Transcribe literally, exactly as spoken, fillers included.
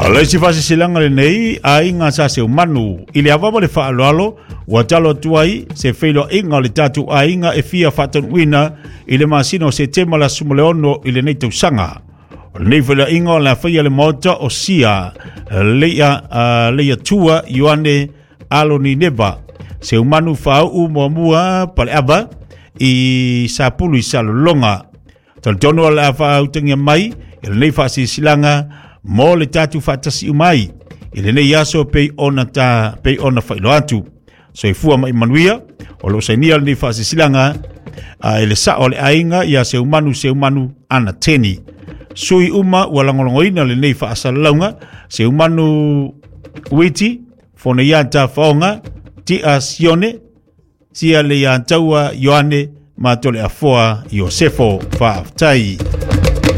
Alai si fasi silanga le nei a inga sa se umanu ili avama le whaaloalo wa talo tuai se feilo inga le tatu a inga e fia whatan wina ili masino se tema la sumuleono ili nei tausanga. Nei whala inga la whaia le mota o sia leia, uh, leia tua Ioane alo ni neba se umanu whau u mua mua pale aba i sa pulu i salolonga. Taltono ala whau tengia mai ili nei fasi silanga mo le tatu fatasi umai ile ne yaso pe ona ta pe ona failo atu so e fua mai manuia o lo senia ni fasi silanga uh, ile sa ole ainga ya se umanu se umanu ana teni sui uma wala ngolongoina le nei fa asalunga se umanu witi fone yanta fonga ti asione sia le yantaua Ioane ma tole afoa Iosefo fa tai